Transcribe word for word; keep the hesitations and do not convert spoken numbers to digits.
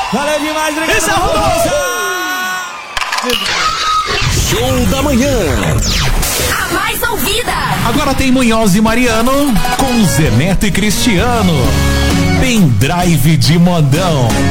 Valeu demais, obrigado. Esse é o Rodolfo. Show da manhã. A mais ouvida. Agora tem Munhoz e Mariano com Zé Neto e Cristiano. Pendrive de modão.